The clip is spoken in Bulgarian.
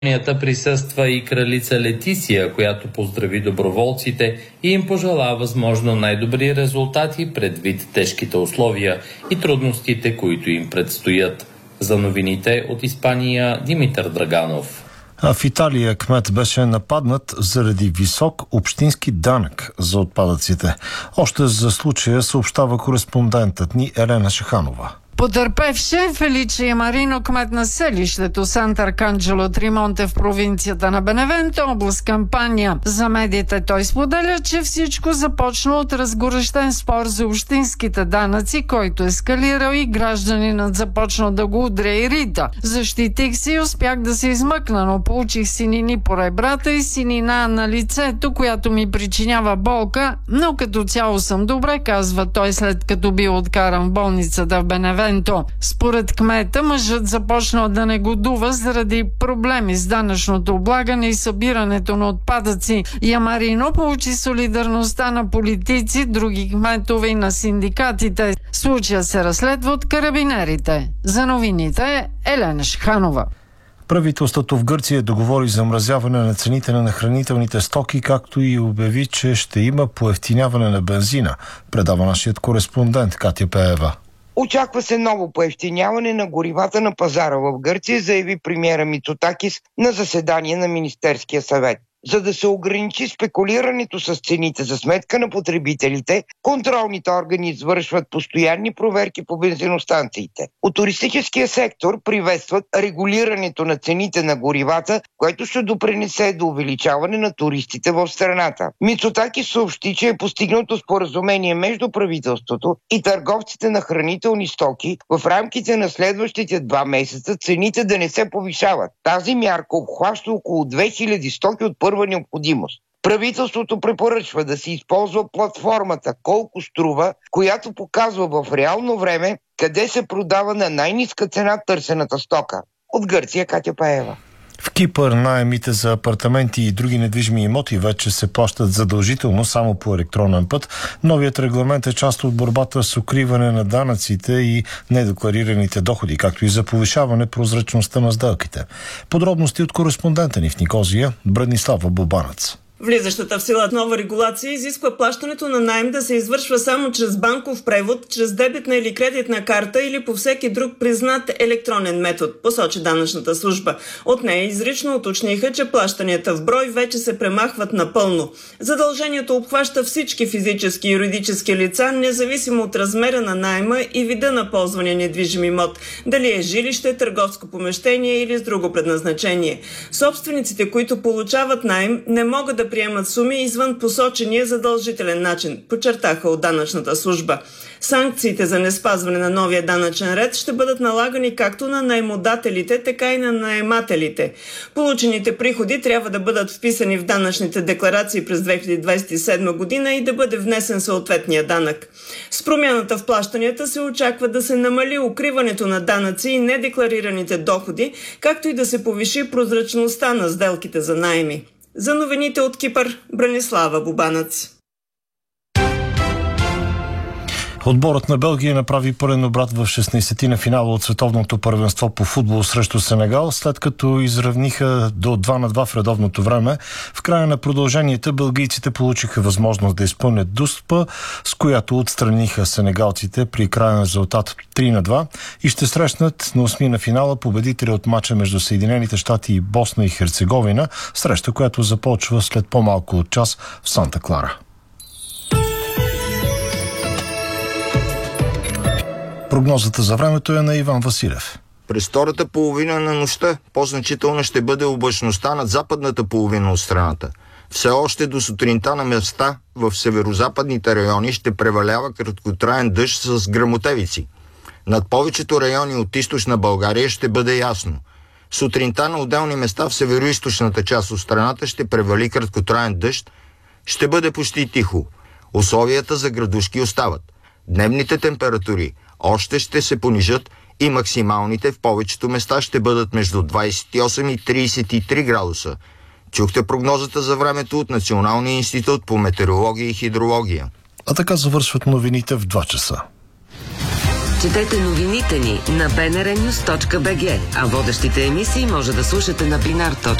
Присъства и кралица Летисия, която поздрави доброволците и им пожела възможно най-добри резултати предвид тежките условия и трудностите, които им предстоят. За новините от Испания, Димитър Драганов. А в Италия кмет беше нападнат заради висок общински данък за отпадъците. Още за случая съобщава кореспондентът ни Елена Шаханова. Потърпевше Феличе Ямарино, кмет на селището Сант'Арканджело Тримонте в провинцията на Беневенто, област Кампания. За медиите той споделя, че всичко започна от разгорещен спор за общинските данъци, който ескалирал и гражданинът започнал да го удря и рита. Защитих се и успях да се измъкна, но получих синини по ребрата и синина на лицето, която ми причинява болка, но като цяло съм добре, казва той, след като бил откаран в болницата в Беневенто. Според кмета, мъжът започнал да негодува заради проблеми с данъчното облагане и събирането на отпадъци. Ямарино получи солидарността на политици, други кметове и на синдикатите. Случая се разследва от карабинерите. За новините Елена Шаханова. Правителството в Гърция договори замразяване на цените на хранителните стоки, както и обяви, че ще има поевтиняване на бензина, предава нашият кореспондент Катя Пеева. Очаква се ново поевтиняване на горивата на пазара в Гърция, заяви премиера Мицотакис на заседание на Министерския съвет. За да се ограничи спекулирането с цените за сметка на потребителите, контролните органи извършват постоянни проверки по бензиностанциите. От туристическия сектор приветстват регулирането на цените на горивата, което ще допринесе до увеличаване на туристите в страната. Мицотакис съобщи, че е постигнато споразумение между правителството и търговците на хранителни стоки в рамките на следващите 2 месеца цените да не се повишават. Тази мярка обхваща около 2000 стоки от първа необходимост. Правителството препоръчва да се използва платформата Колко струва, която показва в реално време къде се продава на най-ниска цена търсената стока. От Гърция, Катя Паева. В Кипър наемите за апартаменти и други недвижими имоти вече се плащат задължително само по електронен път. Новият регламент е част от борбата с укриване на данъците и недекларираните доходи, както и за повишаване прозрачността на сделките. Подробности от кореспондента ни в Никозия, Бранислава Бобанец. Влизащата в сила нова регулация изисква плащането на наем да се извършва само чрез банков превод, чрез дебитна или кредитна карта или по всеки друг признат електронен метод, посочи данъчната служба. От нея изрично уточниха, че плащанията в брой вече се премахват напълно. Задължението обхваща всички физически и юридически лица, независимо от размера на наема и вида на ползвания недвижим имот, дали е жилище, търговско помещение или с друго предназначение. Собствениците, които получават наем, не могат да приемат суми извън посочения задължителен начин, подчертаха от данъчната служба. Санкциите за неспазване на новия данъчен ред ще бъдат налагани както на наемодателите, така и на наемателите. Получените приходи трябва да бъдат вписани в данъчните декларации през 2027 година и да бъде внесен съответния данък. С промяната в плащанията се очаква да се намали укриването на данъци и недекларираните доходи, както и да се повиши прозрачността на сделките за наеми. За новините от Кипър, Бранислава Бобанец. Отборът на Белгия направи пълен обрат в 16-ти на финала от световното първенство по футбол срещу Сенегал, след като изравниха до 2-2 в редовното време. В края на продълженията белгийците получиха възможност да изпълнят дуспа, с която отстраниха сенегалците при краен резултат 3-2 и ще срещнат на 8 на финала победителя от мача между Съединените щати и Босна и Херцеговина, среща, която започва след по-малко от час в Санта Клара. Прогнозата за времето е на Иван Василев. През втората половина на нощта по-значителна ще бъде облачността над западната половина от страната. Все още до сутринта на места в северозападните райони ще превалява краткотраен дъжд с гръмотевици. Над повечето райони от източна България ще бъде ясно. Сутринта на отделни места в североизточната част от страната ще превали краткотраен дъжд, ще бъде почти тихо. Условията за градушки остават. Дневните температури още ще се понижат и максималните в повечето места ще бъдат между 28 и 33 градуса. Чухте прогнозата за времето от Националния институт по метеорология и хидрология. А така завършват новините в 2 часа. Четете новините ни на bnrnews.bg, а водещите емисии може да слушате на binar.bg.